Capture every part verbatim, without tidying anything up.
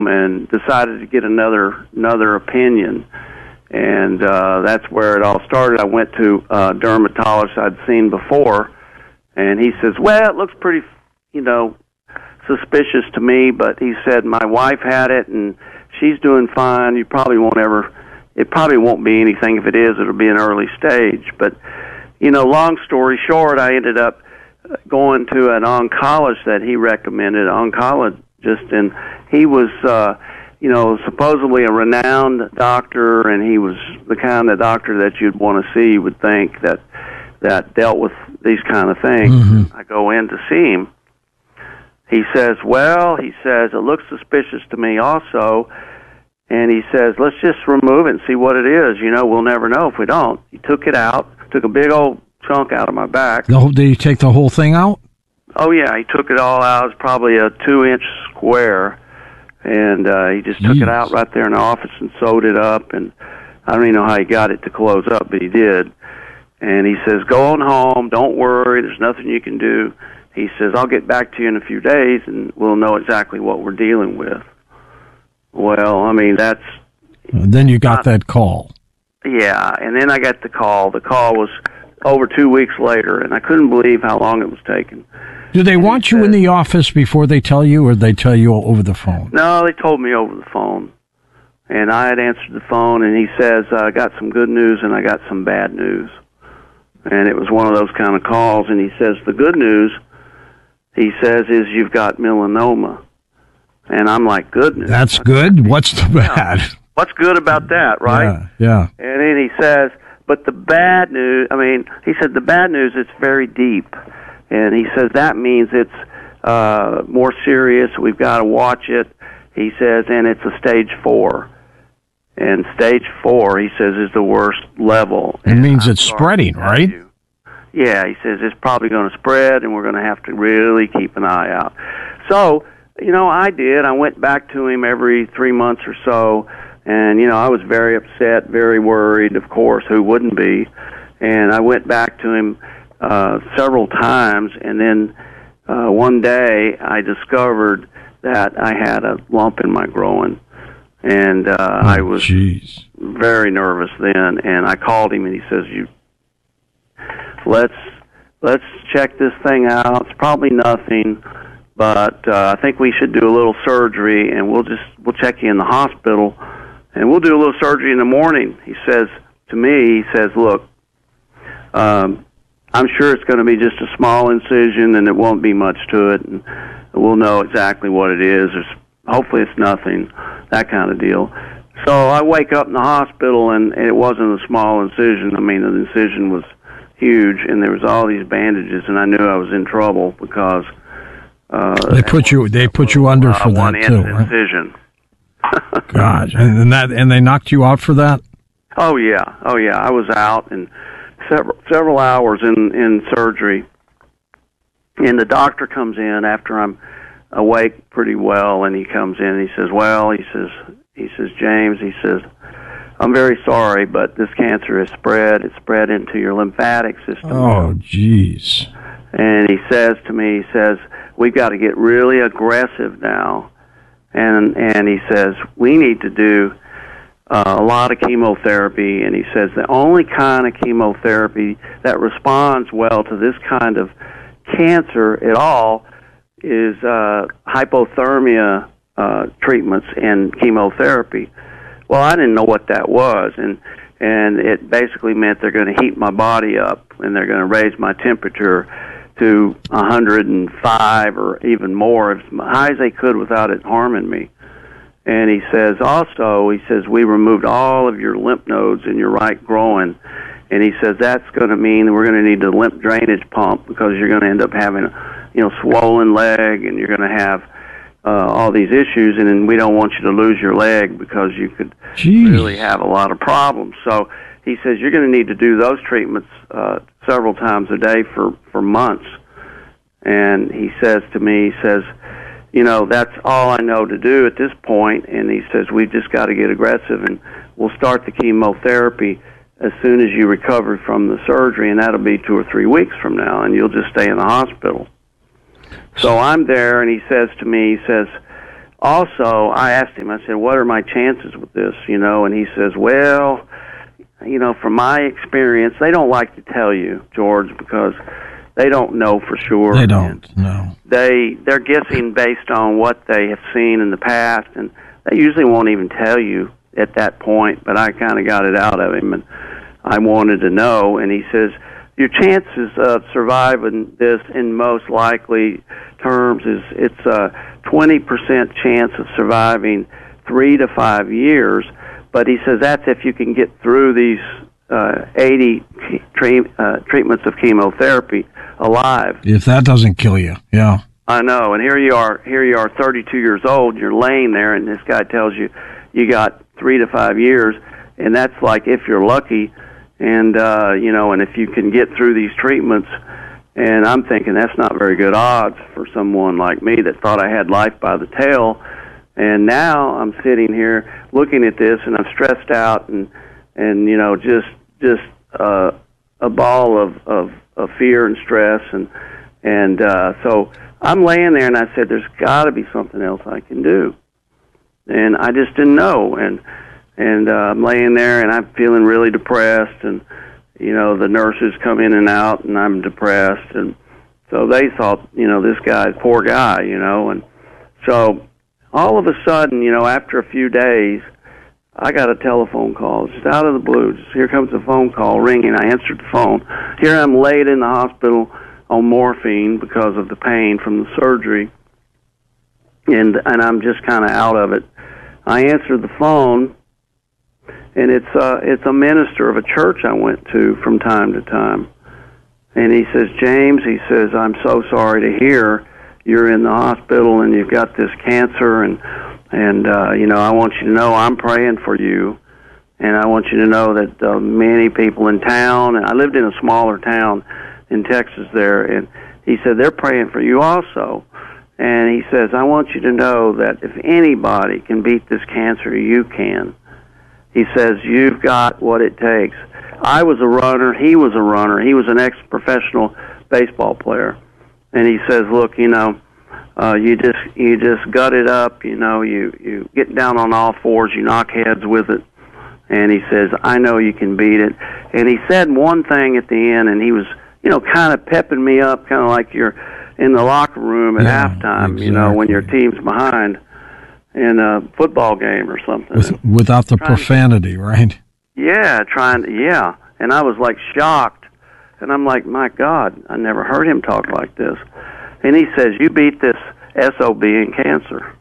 and decided to get another another opinion. And uh, that's where it all started. I went to a dermatologist I'd seen before, and he says, well, it looks pretty, you know, suspicious to me, but he said, my wife had it, and she's doing fine. You probably won't ever, it probably won't be anything. If it is, it'll be an early stage. But, you know, long story short, I ended up going to an oncologist that he recommended, an oncologist, and he was... Uh, you know, supposedly a renowned doctor, and he was the kind of doctor that you'd want to see, you would think, that that dealt with these kind of things. Mm-hmm. I go in to see him. He says, well, he says, it looks suspicious to me also, and he says, let's just remove it and see what it is. You know, we'll never know if we don't. He took it out, took a big old chunk out of my back. The whole, did he take the whole thing out? Oh, yeah, he took it all out. It was probably a two-inch square. And uh, he just took Jeez. it out right there in the office and sewed it up. And I don't even know how he got it to close up, but he did. And he says, go on home. Don't worry. There's nothing you can do. He says, I'll get back to you in a few days, and we'll know exactly what we're dealing with. Well, I mean, that's... And then you got uh, that call. Yeah, and then I got the call. The call was over two weeks later, and I couldn't believe how long it was taking. Do they want you in the office before they tell you, or they tell you over the phone? No, they told me over the phone. And I had answered the phone, and he says, I got some good news and I got some bad news. And it was one of those kind of calls, and he says, the good news, he says, is you've got melanoma. And I'm like, good news. That's good? What's the bad? Yeah. What's good about that, right? Yeah, yeah. And then he says, but the bad news, I mean, he said, the bad news, it's very deep. And he says that means it's uh, more serious. We've got to watch it. He says, and it's a stage four. And stage four, he says, is the worst level. It and means I'm it's spreading, right? You. Yeah, he says it's probably going to spread, and we're going to have to really keep an eye out. So, you know, I did. I went back to him every three months or so, and, you know, I was very upset, very worried, of course, who wouldn't be. And I went back to him Uh, several times, and then uh, one day I discovered that I had a lump in my groin, and uh, oh, I was geez. very nervous then. And I called him, and he says, "You let's let's check this thing out. It's probably nothing, but uh, I think we should do a little surgery, and we'll just we'll check you in the hospital, and we'll do a little surgery in the morning." He says to me, he says, "Look, um." I'm sure it's going to be just a small incision, and it won't be much to it, and we'll know exactly what it is. There's, hopefully it's nothing, that kind of deal. So I wake up in the hospital, and it wasn't a small incision. I mean, the incision was huge, and there was all these bandages, and I knew I was in trouble because uh, they put you they put you under for uh, that too, right? Incision. God, and that and they knocked you out for that? Oh yeah, oh yeah. I was out and. Several, several hours in, in surgery, and the doctor comes in after I'm awake pretty well, and he comes in and he says, well, he says, he says, James, he says, I'm very sorry, but this cancer has spread. It's spread into your lymphatic system. Oh, jeez. And he says to me, he says, we've got to get really aggressive now. And, and he says, we need to do Uh, a lot of chemotherapy, and he says the only kind of chemotherapy that responds well to this kind of cancer at all is uh, hypothermia uh, treatments and chemotherapy. Well, I didn't know what that was, and and it basically meant they're going to heat my body up, and they're going to raise my temperature to one hundred five or even more, as high as they could without it harming me. And he says also, he says, we removed all of your lymph nodes in your right groin. And he says that's going to mean we're going to need a lymph drainage pump because you're going to end up having a, you know, swollen leg, and you're going to have uh, all these issues. And then we don't want you to lose your leg because you could Jeez. really have a lot of problems. So he says you're going to need to do those treatments uh, several times a day for, for months. And he says to me, he says, you know, that's all I know to do at this point, and he says, we've just got to get aggressive, and we'll start the chemotherapy as soon as you recover from the surgery, and that'll be two or three weeks from now, and you'll just stay in the hospital. So I'm there, and he says to me, he says, also, I asked him, I said, what are my chances with this, you know? And he says, well, you know, from my experience, they don't like to tell you, George, because they don't know for sure. They don't, no. They, they're guessing based on what they have seen in the past, and they usually won't even tell you at that point, but I kind of got it out of him, and I wanted to know, and he says, your chances of surviving this in most likely terms is it's a twenty percent chance of surviving three to five years, but he says that's if you can get through these uh, eighty tre- uh, treatments of chemotherapy alive. If that doesn't kill you, yeah. I know, and here you are, here you are, thirty-two years old, you're laying there, and this guy tells you you got three to five years, and that's like if you're lucky. And, uh, you know, and if you can get through these treatments, and I'm thinking that's not very good odds for someone like me that thought I had life by the tail. And now I'm sitting here looking at this, and I'm stressed out and, and you know, just just uh, a ball of, of, of fear and stress. And, and uh, so I'm laying there, and I said, there's got to be something else I can do. And I just didn't know. And And uh, I'm laying there, and I'm feeling really depressed, and, you know, the nurses come in and out, and I'm depressed, and so they thought, you know, this guy, poor guy, you know, and so all of a sudden, you know, after a few days, I got a telephone call, just out of the blue. Just here comes a phone call ringing. I answered the phone. Here I'm laid in the hospital on morphine because of the pain from the surgery, and and I'm just kind of out of it. I answered the phone. And it's uh, it's a minister of a church I went to from time to time. And he says, James, he says, I'm so sorry to hear you're in the hospital and you've got this cancer. And, and uh, you know, I want you to know I'm praying for you. And I want you to know that uh, many people in town, and I lived in a smaller town in Texas there, and he said, they're praying for you also. And he says, I want you to know that if anybody can beat this cancer, you can. He says, you've got what it takes. I was a runner. He was a runner. He was an ex-professional baseball player. And he says, look, you know, uh, you just you just gut it up. You know, you, you get down on all fours. You knock heads with it. And he says, I know you can beat it. And he said one thing at the end, and he was, you know, kind of pepping me up, kind of like you're in the locker room at yeah, halftime, exactly. You know, when your team's behind in a football game or something. With, without the profanity, to, right? Yeah, trying to, yeah. And I was like shocked. And I'm like, my God, I never heard him talk like this. And he says, you beat this S O B in cancer.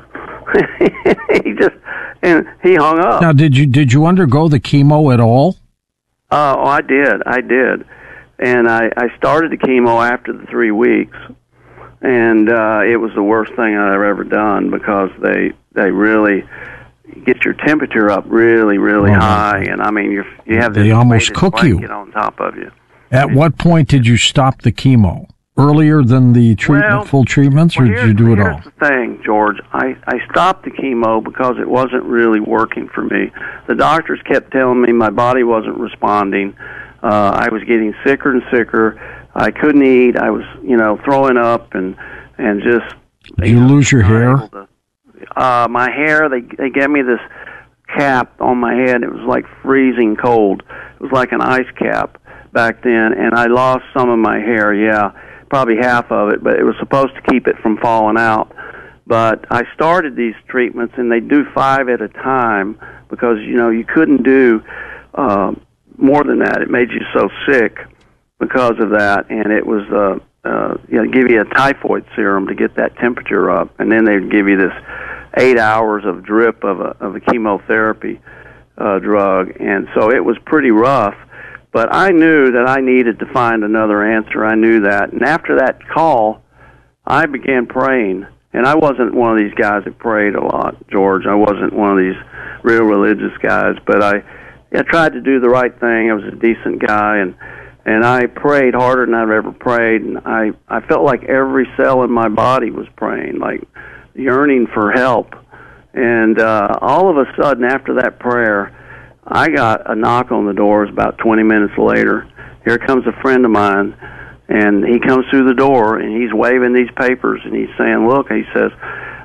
he just, and he hung up. Now, did you did you undergo the chemo at all? Uh, oh, I did. I did. And I, I started the chemo after the three weeks. And uh, it was the worst thing I've ever done because they they really get your temperature up really, really oh, high. And, I mean, you you have this they almost cook you on top of you. At what point did you stop the chemo? Earlier than the treatment, well, full treatments, or well, did you do it all? Here's the thing, George. I, I stopped the chemo because it wasn't really working for me. The doctors kept telling me my body wasn't responding. Uh, I was getting sicker and sicker. I couldn't eat. I was, you know, throwing up and and just. Did you, you know, lose your hair? To, uh, my hair. They they gave me this cap on my head. It was like freezing cold. It was like an ice cap back then, and I lost some of my hair. Yeah, probably half of it, but it was supposed to keep it from falling out. But I started these treatments, and they do five at a time because you know you couldn't do uh, more than that. It made you so sick because of that, and it was uh, uh, you know give you a typhoid serum to get that temperature up, and then they'd give you this eight hours of drip of a of a chemotherapy uh, drug, and so it was pretty rough. But I knew that I needed to find another answer. I knew that, and after that call, I began praying. And I wasn't one of these guys that prayed a lot, George. I wasn't one of these real religious guys, but I, I tried to do the right thing. I was a decent guy, and and I prayed harder than I've ever prayed. And I, I felt like every cell in my body was praying, like yearning for help. And uh, all of a sudden, after that prayer, I got a knock on the door. It was about twenty minutes later. Here comes a friend of mine, and he comes through the door, and he's waving these papers, and he's saying, look, he says,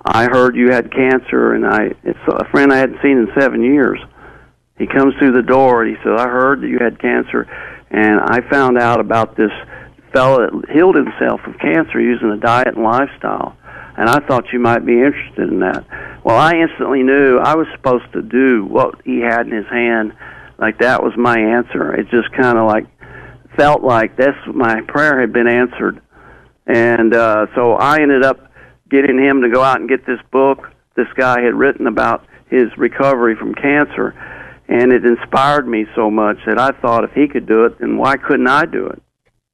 I heard you had cancer, and I it's a friend I hadn't seen in seven years. He comes through the door, and he said, I heard that you had cancer, and I found out about this fellow that healed himself of cancer using a diet and lifestyle, and I thought you might be interested in that. Well, I instantly knew I was supposed to do what he had in his hand. Like, that was my answer. It just kind of like felt like this, my prayer had been answered. And uh, so I ended up getting him to go out and get this book this guy had written about his recovery from cancer, and it inspired me so much that I thought if he could do it, then why couldn't I do it?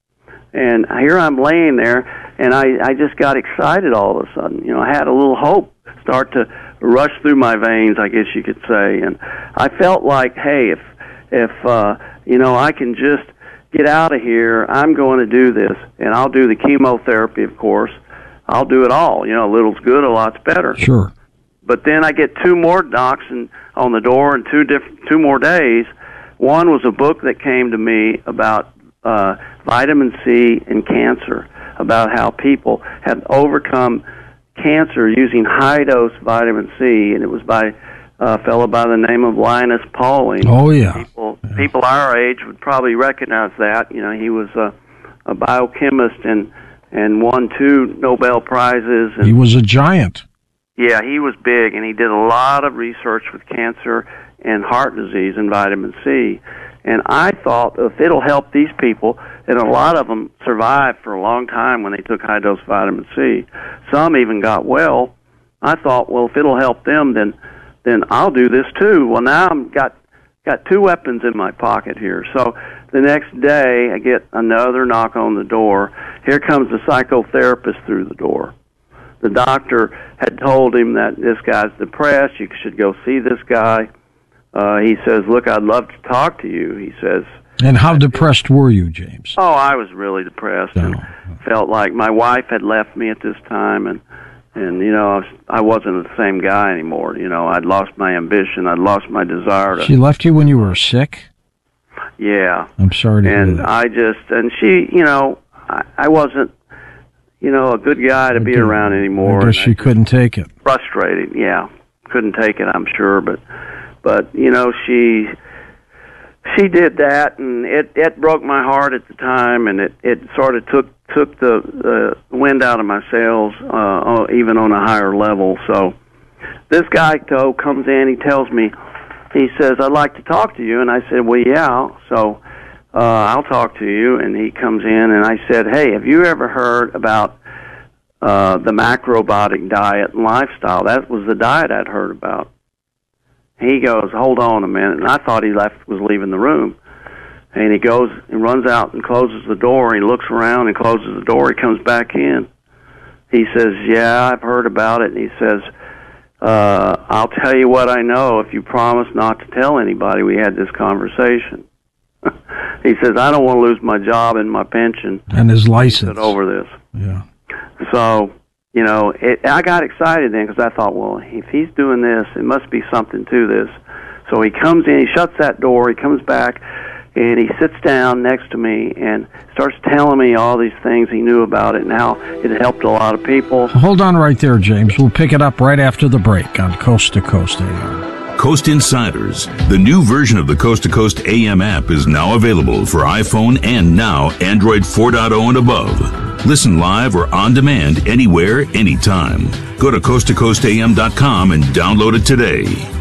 And here I'm laying there, and I, I just got excited all of a sudden. You know, I had a little hope start to rush through my veins, I guess you could say. And I felt like, hey, if, if uh, you know, I can just get out of here, I'm going to do this. And I'll do the chemotherapy, of course. I'll do it all. You know, a little's good, a lot's better. Sure. But then I get two more knocks and, on the door in two, diff- two more days. One was a book that came to me about uh, vitamin C and cancer, about how people have overcome cancer using high-dose vitamin C, and it was by a fellow by the name of Linus Pauling. Oh, yeah. People, yeah. people our age would probably recognize that. You know, he was a, a biochemist and, and won two Nobel Prizes. And, he was a giant. Yeah, he was big, and he did a lot of research with cancer and heart disease and vitamin C. And I thought, if it'll help these people, and a lot of them survived for a long time when they took high-dose vitamin C. Some even got well. I thought, well, if it'll help them, then then I'll do this too. Well, now I've got, got two weapons in my pocket here. So the next day, I get another knock on the door. Here comes the psychotherapist through the door. The doctor had told him that this guy's depressed, you should go see this guy. Uh, he says, look, I'd love to talk to you. He says... And how depressed were you, James? Oh, I was really depressed no. and felt like my wife had left me at this time, and, and you know, I, was, I wasn't the same guy anymore. You know, I'd lost my ambition. I'd lost my desire to... She left you when you were sick? Yeah. I'm sorry to and hear that. I just... And she, you know, I, I wasn't, you know, a good guy to I be did. around anymore. I guess she I couldn't take it. Frustrated, yeah. Couldn't take it, I'm sure, but... But, you know, she she did that, and it, it broke my heart at the time, and it, it sort of took took the uh, wind out of my sails, uh, even on a higher level. So this guy, though, comes in, he tells me, he says, I'd like to talk to you. And I said, well, yeah, so uh, I'll talk to you. And he comes in, and I said, hey, have you ever heard about uh, the macrobiotic diet and lifestyle? That was the diet I'd heard about. He goes, hold on a minute, and I thought he left was leaving the room. And he goes and runs out and closes the door, and he looks around and closes the door. He comes back in. He says, yeah, I've heard about it. And he says, uh, I'll tell you what I know if you promise not to tell anybody we had this conversation. He says, I don't want to lose my job and my pension. And his license. Over this. Yeah. So... You know, it, I got excited then because I thought, well, if he's doing this, it must be something to this. So he comes in, he shuts that door, he comes back, and he sits down next to me and starts telling me all these things he knew about it and how it helped a lot of people. Hold on right there, James. We'll pick it up right after the break on Coast to Coast A M. Coast Insiders, the new version of the Coast to Coast A M app, is now available for iPhone and now Android four point oh and above. Listen live or on demand anywhere, anytime. Go to coast to coast a m dot com and download it today.